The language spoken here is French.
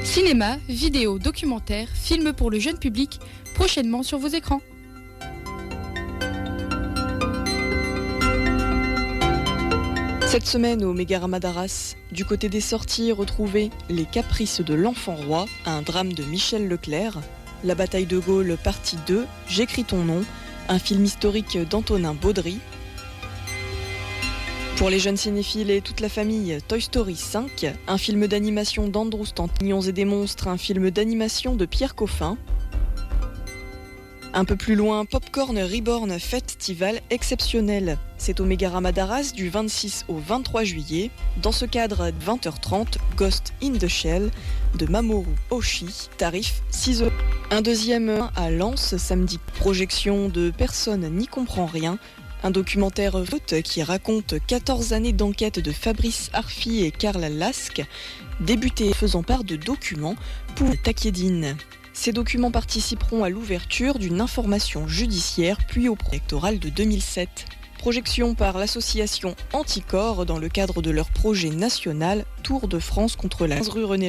Cinéma, vidéo, documentaire, films pour le jeune public, prochainement sur vos écrans. Cette semaine au Mégarama d'Arras, du côté des sorties, retrouvez Les Caprices de l'Enfant Roi, un drame de Michel Leclerc, La Bataille de Gaulle, partie 2, J'écris ton nom, un film historique d'Antonin Baudry. Pour les jeunes cinéphiles et toute la famille, Toy Story 5, un film d'animation d'Andrew Stanton et des monstres, un film d'animation de Pierre Coffin. Un peu plus loin, Popcorn Reborn Festival exceptionnel. C'est au Mégarama d'Arras du 26 au 23 juillet. Dans ce cadre, 20h30, Ghost in the Shell de Mamoru Oshii, tarif 6 €. Un deuxième à Lens, samedi, projection de Personne n'y comprend rien. Un documentaire qui raconte 14 années d'enquête de Fabrice Arfi et Karl Lasque, débuté faisant part de documents pour Takedine. Ces documents participeront à l'ouverture d'une information judiciaire puis au électoral de 2007. Projection par l'association Anticorps dans le cadre de leur projet national Tour de France contre la rue René